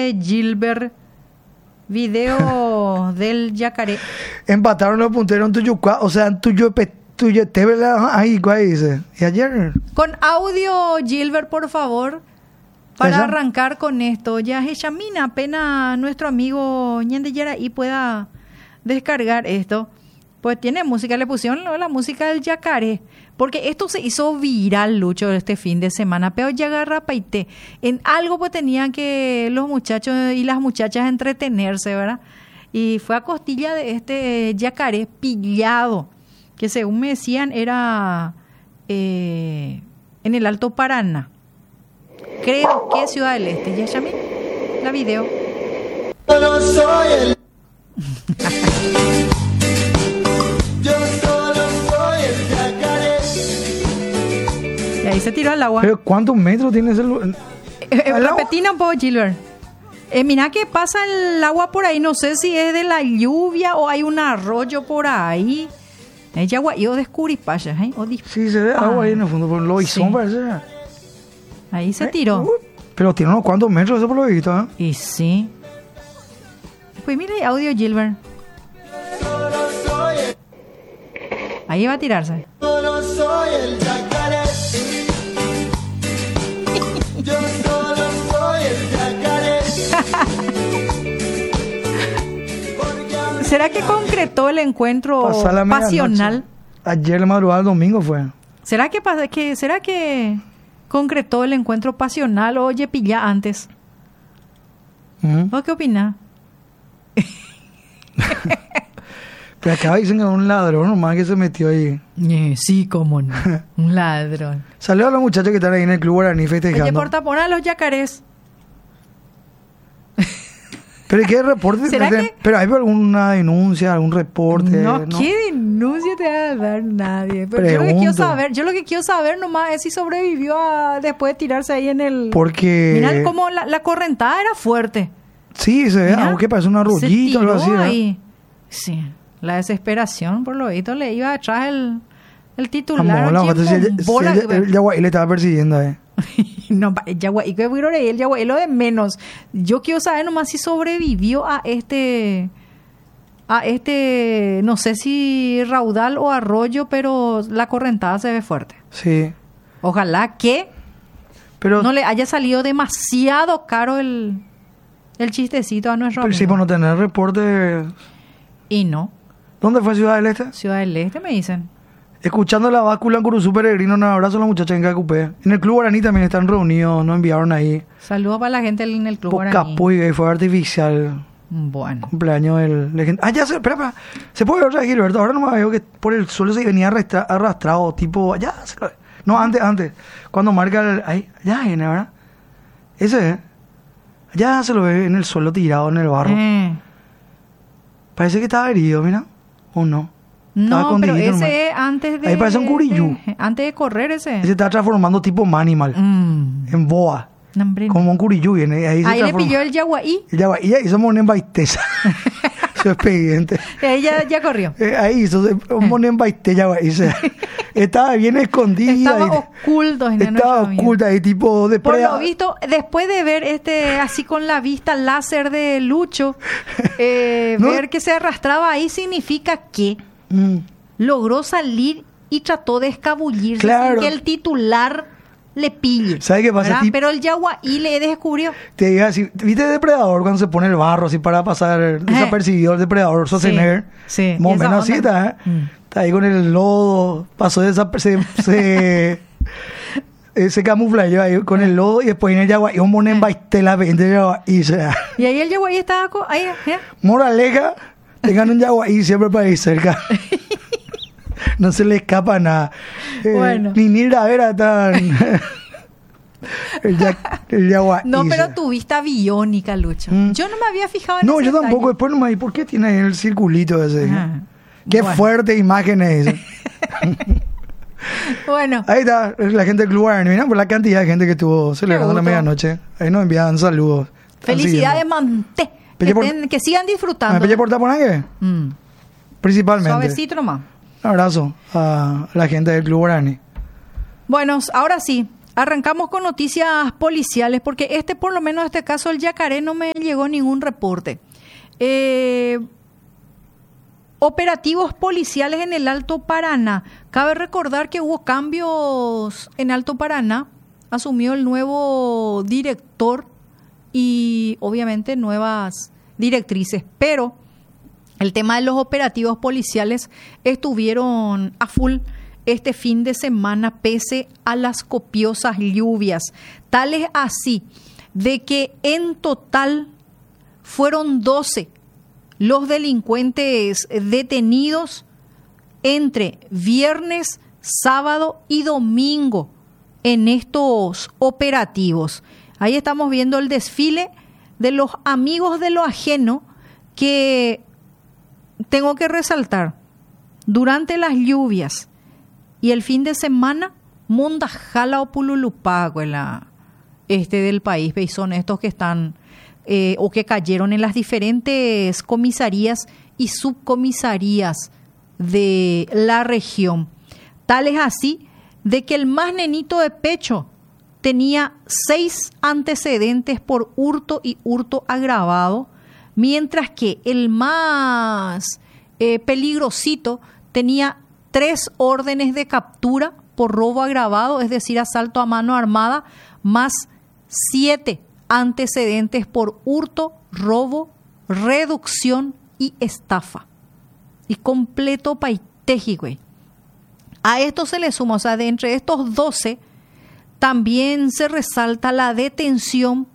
de Gilbert. Video del Yacaré. Empataron los punteros en Tuyucá, o sea, en ahí, ¿cuál dice? ¿Y ayer? Con audio, Gilbert, por favor, para ¿Esa? arrancar con esto. Ya es Yamina, apenas nuestro amigo Ñende Yaraí pueda descargar esto. Pues tiene música, le pusieron la música del Yacaré. Porque esto se hizo viral, Lucho, este fin de semana. Pero ya agarra paité. En algo pues tenían que los muchachos y las muchachas entretenerse, ¿verdad? Y fue a costilla de este Yacaré pillado, que según me decían era en el Alto Paraná. Creo que es Ciudad del Este. ¿Ya llamé? La video. Solo soy el... Yo solo soy el Yacaré. Y ahí se tiró al agua. ¿Pero cuántos metros tiene ese lugar? Repetina un poco, Gilbert. Mira que pasa el agua por ahí. No sé si es de la lluvia o hay un arroyo por ahí. Ella guayó de Escuripaya, ¿eh? Sí, se ve agua ahí en el fondo. Por lo Sí. parece. Ahí se tiró. Pero tiene unos cuantos metros eso por lo visto, ¿eh? Y sí. Pues mira el audio, Gilbert. Solo soy el... Ahí va a tirarse. Solo soy el Yacaré. Yo solo soy el Yacaré. ¿Será que concretó el encuentro Pasá la pasional? medianoche. Ayer la madrugada del domingo fue. ¿Será que concretó el encuentro pasional o oye pilla antes? ¿Vos qué opinás? Pero acá dicen que era un ladrón nomás que se metió ahí. Sí, cómo no. Un ladrón. Saludos a los muchachos que están ahí en el club Guaraní festejando. Oye, por tapón a los yacarés. Pero ¿qué reporte? ¿Será que- Pero hay alguna denuncia, algún reporte. No, ¿qué denuncia te va a dar nadie? Pero yo lo que quiero saber nomás es si sobrevivió después de tirarse ahí en el... Porque... Mirá cómo la correntada era fuerte. Sí, se ve Mirá, algo que parece un arroyito o algo así. tiró ¿verdad? ahí. Sí, la desesperación, por lo visto, le iba atrás el titular. Vamos, oye, bola- el Yaguaí le estaba persiguiendo ahí. No, el Yaguaí, el Yaguaí lo de menos. Yo quiero saber nomás si sobrevivió a este, no sé si raudal o arroyo, pero la correntada se ve fuerte. Sí. Ojalá que Pero, no le haya salido demasiado caro el chistecito a nuestro pero sí, amigo. por no tener reporte. Y no, ¿Dónde fue Ciudad del Este? Ciudad del Este me dicen. Escuchando la báscula en Curuzú Peregrino, un abrazo a los muchachos en Cacupé. En el Club Guaraní también están reunidos, nos enviaron ahí. Saludos para la gente en el Club Guaraní. Pocapuy, fue artificial. Bueno. Cumpleaños del legendario. Ya se, espera. Se puede ver otra vez, Gilberto. Ahora no me veo que por el suelo se venía arrastrado, tipo. Ya se lo ve. No, antes. Cuando marca el. Ahí, ya viene, ¿verdad? Ese, ya se lo ve en el suelo tirado, en el barro. Parece que estaba herido, mira. ¿O no? Estaba No, pero escondidito nomás. ese es antes de... Ahí parece un curiyú. Antes de correr ese. Ese está transformando tipo Manimal. En boa. No, hombre, no. Como un curiyú. Ahí se Ahí le transforma. pilló el Yaguaí. Y ahí hizo Monenbaitesa. Su expediente. Y ahí ya corrió. Ahí hizo un Monenbaitesa. Estaba bien escondida. Estaba ahí. oculto. Estaba oculta ahí, tipo Por depredador. lo visto, después de ver así con la vista láser de Lucho, No. ver que se arrastraba ahí significa que logró salir y trató de escabullirse Claro. sin que el titular le pille. ¿Sabe qué pasa? ¿verdad? Pero el Yaguaí le descubrió. Te diga así, ¿viste Depredador cuando se pone el barro así para pasar desapercibido el Depredador Schwarzenegger? sí, Más o y esa menos así onda. está, ¿eh? Está ahí con el lodo, pasó se camuflajeó ahí con el lodo y después en el Yaguaí un Monenbaitela y Y ahí el Yaguaí estaba... ahí, mira. moraleja, tengan un Yaguaí siempre para ir cerca. No se le escapa nada. Bueno. Ni Nira era tan... el Yaguaí. No, pero tu vista biónica, Lucho. Yo no me había fijado en No, ese yo tampoco. detalle. Después no me di, ¿por qué tiene ahí el circulito ese? Ajá. Qué Bueno. fuerte imagen es esa. Bueno, Ahí está la gente del Club Guaraní. Mirá por la cantidad de gente que estuvo celebrando la gusto. medianoche. Ahí nos envían saludos. Están felicidades, siguiendo. Manté. Pelle por- Que sigan ¿Me disfrutando. pellé por Taponaque? Mm. Principalmente. Suavecito nomás. Un abrazo a la gente del Club Guaraní. Bueno, ahora sí. Arrancamos con noticias policiales porque por lo menos este caso del Yacaré no me llegó ningún reporte. Operativos policiales en el Alto Paraná. Cabe recordar que hubo cambios en Alto Paraná. Asumió el nuevo director y obviamente nuevas directrices. Pero el tema de los operativos policiales estuvieron a full este fin de semana pese a las copiosas lluvias. Tal es así de que en total fueron 12 los delincuentes detenidos entre viernes, sábado y domingo en estos operativos. Ahí estamos viendo el desfile de los amigos de lo ajeno que tengo que resaltar. Durante las lluvias y el fin de semana, Mondajala o Pululupá, del país, y son estos que están o que cayeron en las diferentes comisarías y subcomisarías de la región. Tal es así de que el más nenito de pecho tenía 6 antecedentes por hurto y hurto agravado, mientras que el más peligrosito tenía 3 órdenes de captura por robo agravado, es decir, asalto a mano armada, más 7 antecedentes por hurto, robo, reducción y estafa. Y completo paiteji, güey. A esto se le suma, o sea, de entre estos 12, también se resalta la detención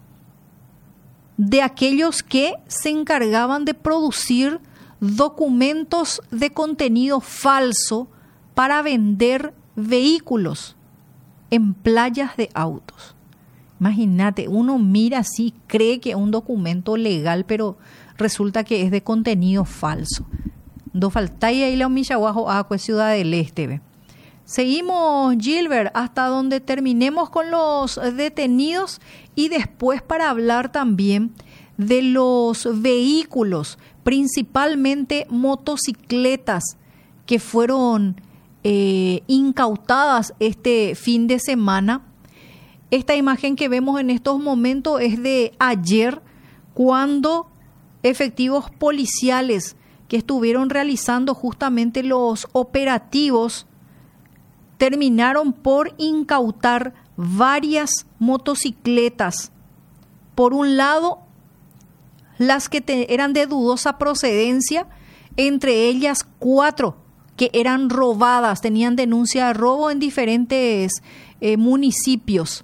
de aquellos que se encargaban de producir documentos de contenido falso para vender vehículos en playas de autos. Imagínate, uno mira así, cree que es un documento legal, pero resulta que es de contenido falso. No falta ahí la Michahuajo Acue, Ciudad del Este. ¿Ve? Seguimos, Gilbert, hasta donde terminemos con los detenidos y después para hablar también de los vehículos, principalmente motocicletas que fueron incautadas este fin de semana. Esta imagen que vemos en estos momentos es de ayer, cuando efectivos policiales que estuvieron realizando justamente los operativos terminaron por incautar varias motocicletas. Por un lado, las que eran de dudosa procedencia, entre ellas 4 que eran robadas, tenían denuncia de robo en diferentes municipios.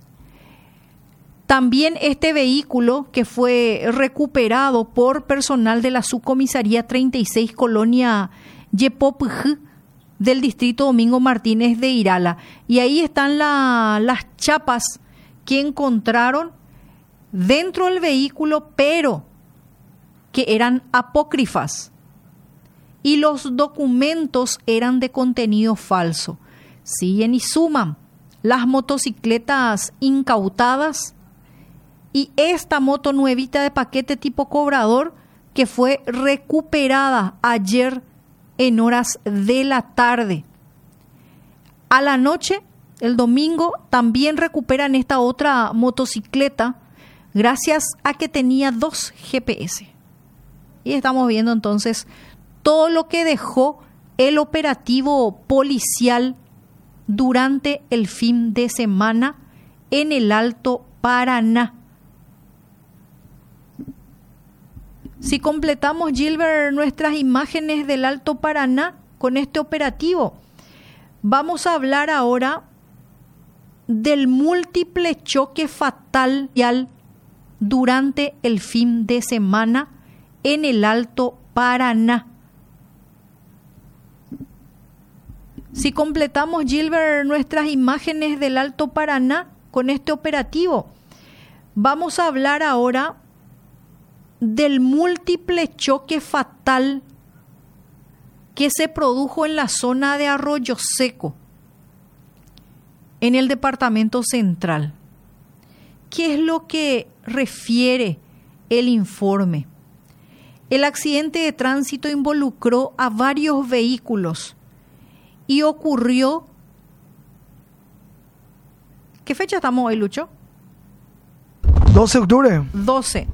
También este vehículo que fue recuperado por personal de la subcomisaría 36 Colonia Yepopj del distrito Domingo Martínez de Irala. Y ahí están las chapas que encontraron dentro del vehículo, pero que eran apócrifas. Y los documentos eran de contenido falso. Siguen y suman las motocicletas incautadas y esta moto nuevita de paquete tipo cobrador que fue recuperada ayer en horas de la tarde. A la noche, el domingo, también recuperan esta otra motocicleta gracias a que tenía 2 GPS. Y estamos viendo entonces todo lo que dejó el operativo policial durante el fin de semana en el Alto Paraná. Si completamos, Gilbert, nuestras imágenes del Alto Paraná con este operativo, vamos a hablar ahora del múltiple choque fatal durante el fin de semana en el Alto Paraná. Si completamos, Gilbert, nuestras imágenes del Alto Paraná con este operativo, vamos a hablar ahora del múltiple choque fatal que se produjo en la zona de Arroyo Seco, en el departamento central. ¿Qué es lo que refiere el informe? El accidente de tránsito involucró a varios vehículos y ocurrió ¿Qué fecha estamos hoy, Lucho? 12 de octubre. 12.